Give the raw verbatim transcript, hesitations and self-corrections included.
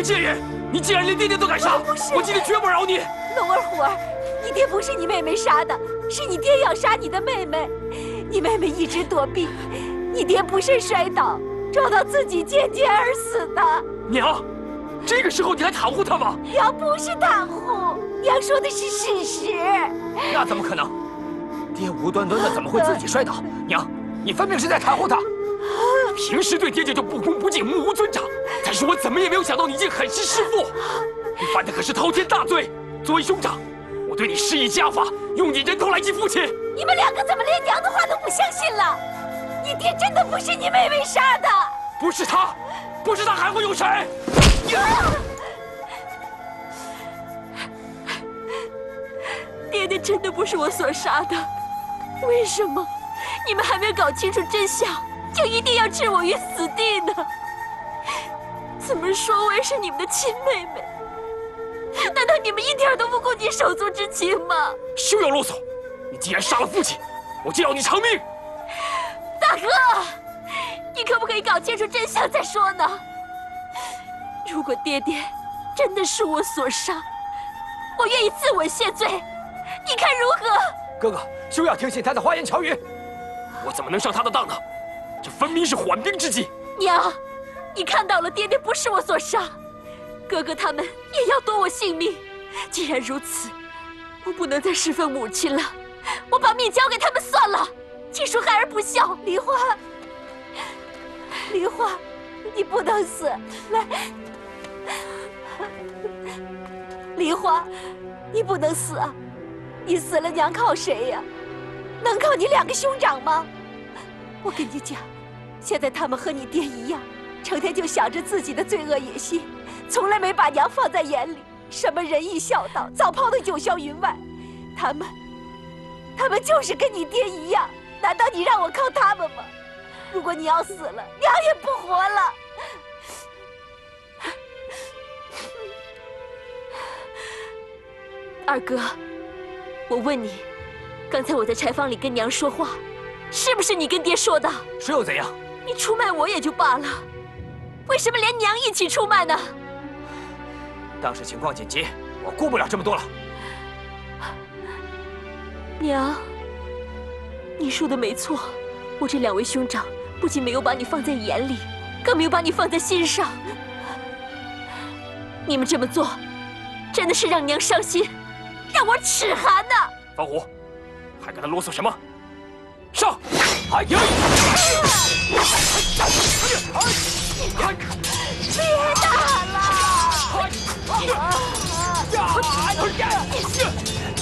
贱人！你竟然连爹爹都敢杀！我今天绝不饶你！ 龙儿虎儿，你爹不是你妹妹杀的，是你爹要杀你的妹妹。你妹妹一直躲避，你爹不慎摔倒，撞到自己渐渐而死的。 娘，这个时候你还袒护他吗？ 娘不是袒护，娘说的是事实。 那怎么可能？爹无端端的怎么会自己摔倒？娘，你分明是在袒护他。平时对爹爹就不恭不敬、目无尊长。再说我怎么也没有想到你竟狠心弑父，你犯的可是滔天大罪。作为兄长，我对你施以家法，用你人头来祭父亲。 你们两个怎么连娘的话都不相信了？你爹真的不是你妹妹杀的？ 不是他，不是他还会有谁？啊！ 爹爹真的不是我所杀的，为什么你们还没搞清楚真相，就一定要置我于死地呢？怎么说我也是你们的亲妹妹？难道你们一点都不顾及手足之情吗？ 休要啰嗦！你既然杀了父亲，我就要你偿命！ 大哥，你可不可以搞清楚真相再说呢？如果爹爹真的是我所杀，我愿意自刎谢罪，你看如何？ 哥哥，休要听信他的花言巧语！我怎么能上他的当呢？这分明是缓兵之计。 娘，你看到了，爹爹不是我所杀，哥哥他们也要夺我性命。既然如此，我不能再侍奉母亲了，我把命交给他们算了。岂说孩儿不孝？梨花，梨花，你不能死！来，梨花，你不能死啊！你死了，娘靠谁呀？能靠你两个兄长吗？我跟你讲，现在他们和你爹一样，成天就想着自己的罪恶野心，从来没把娘放在眼里。什么仁义孝道，早抛得九霄云外。他们，他们就是跟你爹一样。难道你让我靠他们吗？如果你要死了，娘也不活了。二哥，我问你，刚才我在柴房里跟娘说话，是不是你跟爹说的？ 是又怎样？ 你出卖我也就罢了，为什么连娘一起出卖呢？ 当时情况紧急，我顾不了这么多了。 娘，你说的没错，我这两位兄长不仅没有把你放在眼里，更没有把你放在心上。你们这么做，真的是让娘伤心，让我齿寒呐！ 方虎，还跟他啰嗦什么？上！哎呀！